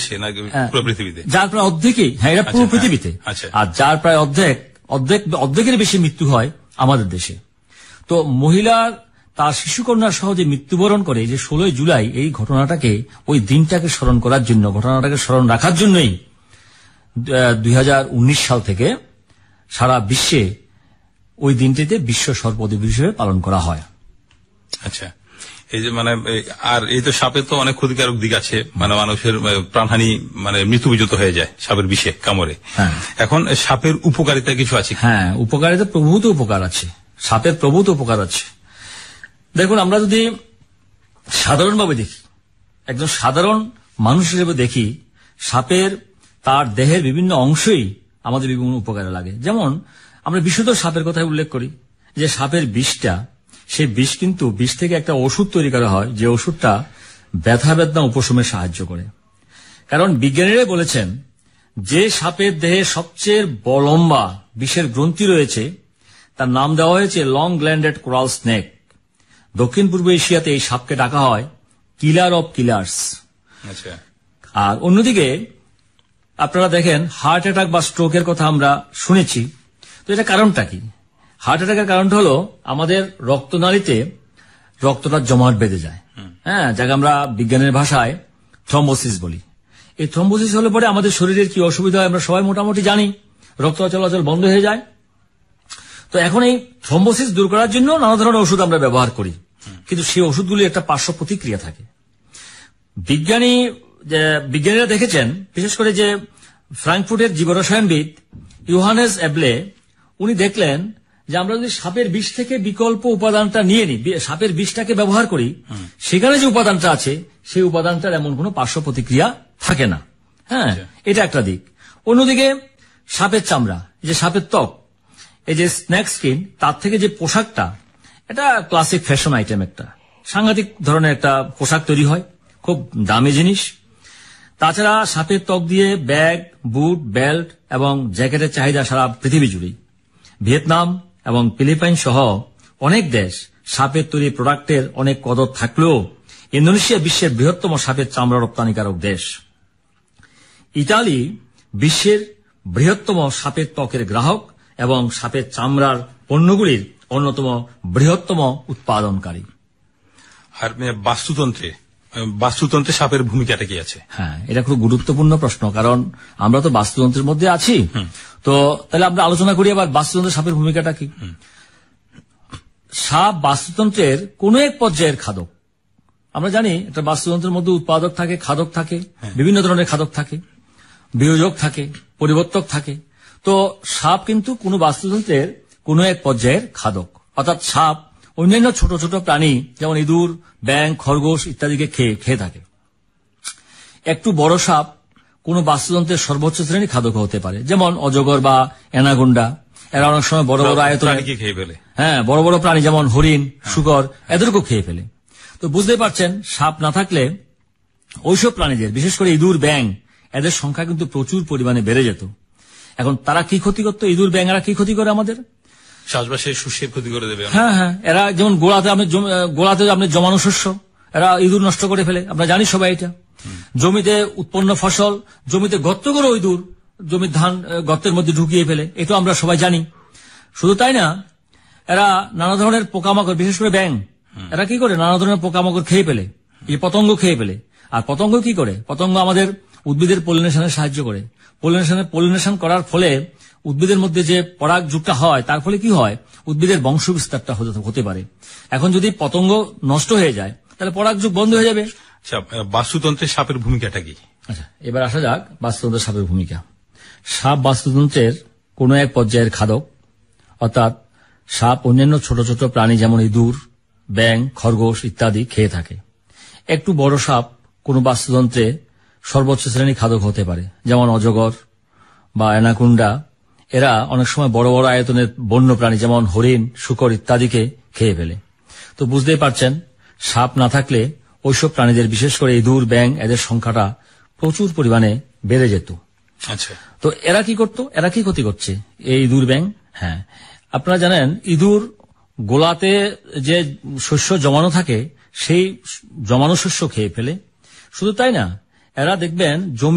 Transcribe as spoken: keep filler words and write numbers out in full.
দেশে না পুরো পৃথিবীতে? যার প্রায় অর্ধেকই, হ্যাঁ এটা পুরো পৃথিবীতে। আর যার প্রায় অর্ধেক অর্ধেক অর্ধেকের বেশি মৃত্যু হয় আমাদের দেশে। তো মহিলার তার শিশুকন্যা সহ যে মৃত্যুবরণ করে যে ষোলোই জুলাই, এই ঘটনাটাকে ওই দিনটাকে স্মরণ করার জন্য, ঘটনাটাকে স্মরণ রাখার জন্যই দুই হাজার উনিশ সাল থেকে সারা বিশ্বে ওই দিনটিতে বিশ্ব সর্প দিবস হিসেবে পালন করা হয়। আচ্ছা, এই যে মানে আর এই তো সাপের তো অনেক ক্ষতিকারক দিক আছে, মানে মানুষের প্রাণহানি, মানে মৃত্যু পর্যন্ত হয়ে যায় সাপের বিষে কামড়ে। এখন সাপের উপকারিতা কিছু আছে? হ্যাঁ, উপকারিতা প্রভূত উপকার আছে, সাপের প্রভূত উপকার আছে। দেখুন, আমরা যদি সাধারণভাবে দেখি, একজন সাধারণ মানুষ হিসেবে দেখি, সাপের তার দেহের বিভিন্ন অংশই আমাদের বিভিন্ন উপকারে লাগে। যেমন আমরা বিশুদ্ধ সাপের কথা উল্লেখ করি, যে সাপের বিষটা, সেই বিষ কিন্তু বিষ থেকে একটা ওষুধ তৈরি করা হয়, যে ওষুধটা ব্যথা বেদনা উপশমে সাহায্য করে। কারণ বিজ্ঞানীরা বলেছেন যে সাপের দেহে সবচেয়ে লম্বা বিষের গ্রন্থি রয়েছে, তার নাম দেওয়া হয়েছে লং গ্ল্যান্ডেড কোরাল স্নেক। দক্ষিণ পূর্ব এশিয়াতে এই সাপকে ডাকা হয় কিলার অব কিলার্স। আর অন্যদিকে আপনারা দেখেন হার্ট অ্যাটাক বা স্ট্রোকের কথা আমরা শুনেছি, তো এটা কারণটা কি? হার্ট অ্যাটাকের কারণটা হলো আমাদের রক্তনালীতে রক্তটা জমাট বেঁধে যায়, হ্যাঁ, যাকে আমরা বিজ্ঞানের ভাষায় থ্রম্বোসিস বলি। এই থ্রম্বোসিস হলে পরে আমাদের শরীরের কি অসুবিধা হয় আমরা সবাই মোটামুটি জানি, রক্ত চলাচল বন্ধ হয়ে যায়। তো এখন এই থ্রম্বোসিস দূর করার জন্য নানা ধরনের ওষুধ আমরা ব্যবহার করি, কিন্তু সেই ওষুধগুলি একটা পার্শ্ব প্রতিক্রিয়া থাকে। বিজ্ঞানী বিজ্ঞানীরা দেখেছেন, বিশেষ করে যে ফ্রাঙ্কফুর্টের জীবরসায়নবিদ ইউহানেস এবলে, উনি দেখলেন যে আমরা যদি সাপের বিষ থেকে বিকল্প উপাদানটা নিয়ে নিই, সাপের বিষটাকে ব্যবহার করি, সেখানে যে উপাদানটা আছে সেই উপাদানটার এমন কোনো পার্শ্ব প্রতিক্রিয়া থাকে না। হ্যাঁ, এটা একটা দিক। অন্যদিকে সাপের চামড়া, যে সাপের ত্বক, এই যে স্নেক স্কিন, তার থেকে যে পোশাকটা, এটা ক্লাসিক ফ্যাশন আইটেম, একটা সাংঘাতিক ধরনের একটা পোশাক তৈরি হয়, খুব দামি জিনিস। তাছাড়া সাপের ত্বক দিয়ে ব্যাগ, বুট, বেল্ট এবং জ্যাকেটের চাহিদা সারা পৃথিবী জুড়েই। ভিয়েতনাম এবং ফিলিপাইন সহ অনেক দেশ সাপের তৈরি প্রোডাক্টের অনেক কদর থাকলেও ইন্দোনেশিয়া বিশ্বের বৃহত্তম সাপের চামড়া রপ্তানিকারক দেশ। ইতালি বিশ্বের বৃহত্তম সাপের ত্বকের গ্রাহক এবং সাপের চামড়ার পণ্যগুলির অন্যতম বৃহত্তম উৎপাদনকারী। আর বাস্তুতন্ত্রে বাস্তুতন্ত্রে সাপের ভূমিকাটা কি আছে? হ্যাঁ, এটা খুব গুরুত্বপূর্ণ প্রশ্ন, কারণ আমরা তো বাস্তুতন্ত্রের মধ্যে আছি। তো তাহলে আমরা আলোচনা করি আবার বাস্তুতন্ত্রের সাপের ভূমিকাটা কি। সাপ বাস্তুতন্ত্রের কোন এক পর্যায়ের খাদক। আমরা জানি একটা বাস্তুতন্ত্রের মধ্যে উৎপাদক থাকে, খাদক থাকে, বিভিন্ন ধরনের খাদক থাকে, বিয়োজক থাকে, পরিবর্তক থাকে। তো সাপ কিন্তু কোন বাস্তুতন্ত্রের কোন এক পর্যায়ের খাদক, অর্থাৎ সাপ অন্যান্য ছোট ছোট প্রাণী যেমন ইঁদুর, ব্যাঙ, খরগোশ ইত্যাদিকে খেয়ে খেয়ে থাকে। একটু বড় সাপ কোন বাস্তুতন্ত্রের সর্বোচ্চ শ্রেণী খাদক হতে পারে, যেমন অজগর বা অ্যানাকোন্ডা। এরা অনেক সময় বড় বড় আয়তনে খেয়ে ফেলে, হ্যাঁ, বড় বড় প্রাণী যেমন হরিণ, শুকর, এদেরকেও খেয়ে ফেলে। তো বুঝতে পারছেন, সাপ না থাকলে ওইসব প্রাণীদের, বিশেষ করে ইঁদুর, ব্যাঙ, এদের সংখ্যা কিন্তু প্রচুর পরিমাণে বেড়ে যেত। এখন তারা কি ক্ষতি করতো? ইঁদুর, ব্যাঙেরা কি ক্ষতি করে আমাদের? চাষবাসের শস্যের ক্ষতি করে দেবে। হ্যাঁ হ্যাঁ, এরা যেমন গোড়াতে আপনি গোড়াতে আপনি জমানো শস্য এরা ইঁদুর নষ্ট করে ফেলে, আমরা জানি সবাই এটা। জমিতে উৎপন্ন ফসল, জমিতে গর্ত করে ইঁদুর জমির ধান গর্তের মধ্যে ঢুকিয়ে ফেলে, এটা আমরা সবাই জানি। শুধু তাই না, এরা নানা ধরনের পোকামাকড়, বিশেষ করে ব্যাঙ, এরা কি করে নানা ধরনের পোকামাকড় খেয়ে ফেলে, এই পতঙ্গ খেয়ে ফেলে। আর পতঙ্গ কি করে? পতঙ্গ আমাদের উদ্ভিদের পলিনেশনে সাহায্য করে। পলিনেশনে পলিনেশন করার ফলে উদ্ভিদের মধ্যে যে পরাগ যুগটা হয়, তার ফলে কি হয়, উদ্ভিদের বংশ বিস্তারটা হতে পারে। এখন যদি পতঙ্গ নষ্ট হয়ে যায়, তাহলে পরাগ যুগ বন্ধ হয়ে যাবে। বাস্তুতন্ত্রের সাপের ভূমিকাটা কি? আচ্ছা, এবার আসা যাক বাস্তুতন্ত্রের সাপের ভূমিকা। সাপ বাস্তুতন্ত্রের কোন এক পর্যায়ের খাদক, অর্থাৎ সাপ অন্যান্য ছোট ছোট প্রাণী যেমন ইঁদুর, ব্যাঙ, খরগোশ ইত্যাদি খেয়ে থাকে। একটু বড় সাপ কোন বাস্তুতন্ত্রে সর্বোচ্চ শ্রেণী খাদক হতে পারে, যেমন অজগর বা অ্যানাকোন্ডা। এরা অনেক সময় বড় বড় আয়তনের বন্য প্রাণী যেমন হরিণ, শূকর ইত্যাদিকে খেয়ে ফেলে। তো বুঝতেই পারছেন, সাপ না থাকলে ওইসব প্রাণীদের, বিশেষ করে ইঁদুর, ব্যাঙ, এদের সংখ্যাটা প্রচুর পরিমাণে বেড়ে যেত। আচ্ছা, তো এরা কি করতো? এরা কি ক্ষতি করছে এই ইঁদুর, ব্যাঙ? হ্যাঁ, আপনারা জানেন ইঁদুর গোলাতে যে শস্য জমানো থাকে, সেই জমানো শস্য খেয়ে ফেলে। শুধু তাই না, এরা দেখবেন জমি